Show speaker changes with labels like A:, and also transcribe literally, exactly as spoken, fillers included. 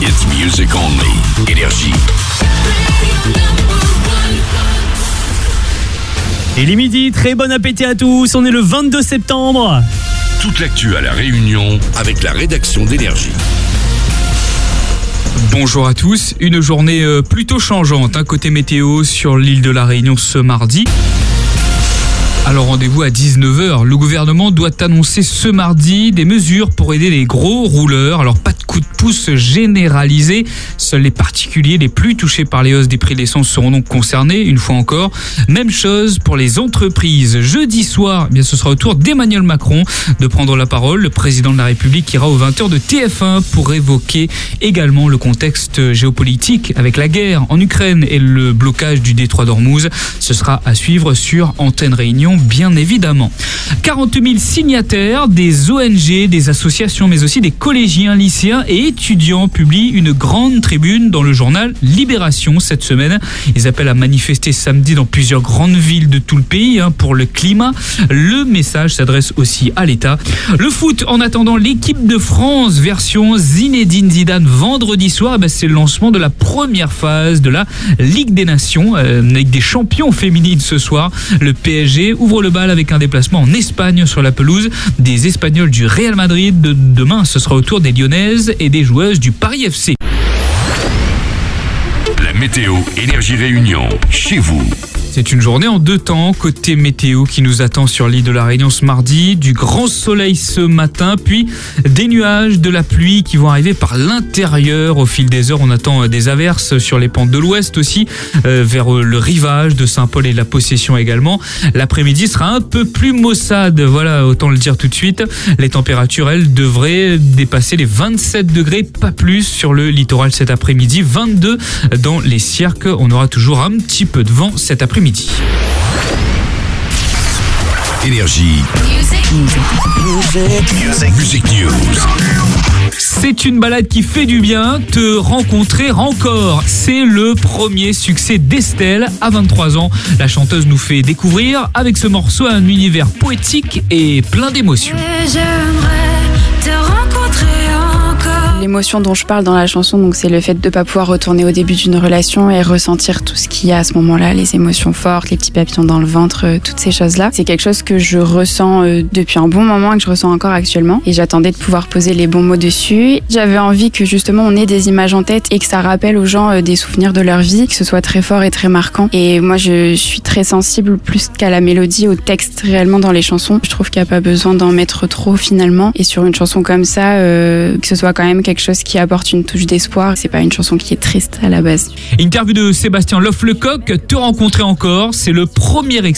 A: It's music only. Énergie.
B: Et les midi, très bon appétit à tous. On est le vingt-deux septembre.
A: Toute l'actu à La Réunion avec la rédaction d'Énergie.
C: Bonjour à tous, une journée plutôt changeante hein, côté météo sur l'île de La Réunion ce mardi. Alors rendez-vous à dix-neuf heures. Le gouvernement doit annoncer ce mardi des mesures pour aider les gros rouleurs. Alors pas de coup de pouce généralisé. Seuls les particuliers les plus touchés par les hausses des prix de l'essence seront donc concernés, une fois encore. Même chose pour les entreprises. Jeudi soir, eh bien, ce sera au tour d'Emmanuel Macron de prendre la parole. Le président de la République ira aux vingt heures de T F un pour évoquer également le contexte géopolitique avec la guerre en Ukraine et le blocage du détroit d'Ormuz. Ce sera à suivre sur Antenne Réunion, bien évidemment. quarante mille signataires, des O N G, des associations, mais aussi des collégiens, lycéens et étudiants publient une grande tribune dans le journal Libération cette semaine. Ils appellent à manifester samedi dans plusieurs grandes villes de tout le pays hein, pour le climat. Le message s'adresse aussi à l'État. Le foot, en attendant l'équipe de France version Zinedine Zidane vendredi soir, eh ben, c'est le lancement de la première phase de la Ligue des Nations, euh, Ligue des champions féminines ce soir. Le P S G ouvre le bal avec un déplacement en Espagne sur la pelouse des Espagnols du Real Madrid. De demain, ce sera au tour des Lyonnaises et des joueuses du Paris F C.
A: La météo Énergie Réunion, chez vous.
C: C'est une journée en deux temps, côté météo qui nous attend sur l'île de La Réunion ce mardi. Du grand soleil ce matin, puis des nuages, de la pluie qui vont arriver par l'intérieur. Au fil des heures, on attend des averses sur les pentes de l'ouest aussi, euh, vers le rivage de Saint-Paul et de la Possession également. L'après-midi sera un peu plus maussade, voilà, autant le dire tout de suite. Les températures, elles, devraient dépasser les vingt-sept degrés, pas plus sur le littoral cet après-midi. vingt-deux dans les Sierques. On aura toujours un petit peu de vent cet après-midi. Midi.
A: Énergie. Music. Music News.
C: C'est une balade qui fait du bien, te rencontrer encore. C'est le premier succès d'Estelle à vingt-trois ans. La chanteuse nous fait découvrir avec ce morceau un univers poétique et plein d'émotions.
D: J'aimerais te rencontrer encore.
E: L'émotion dont je parle dans la chanson, donc c'est le fait de ne pas pouvoir retourner au début d'une relation et ressentir tout ce qu'il y a à ce moment-là, les émotions fortes, les petits papillons dans le ventre, euh, toutes ces choses-là. C'est quelque chose que je ressens euh, depuis un bon moment et que je ressens encore actuellement. Et j'attendais de pouvoir poser les bons mots dessus. J'avais envie que justement on ait des images en tête et que ça rappelle aux gens euh, des souvenirs de leur vie, que ce soit très fort et très marquant. Et moi, je suis très sensible plus qu'à la mélodie, au texte réellement dans les chansons. Je trouve qu'il n'y a pas besoin d'en mettre trop finalement. Et sur une chanson comme ça, euh, que ce soit quand même quelque chose qui apporte une touche d'espoir. C'est pas une chanson qui est triste à la base.
C: Interview de Sébastien Loff-Lecoq, te rencontrer encore, c'est le premier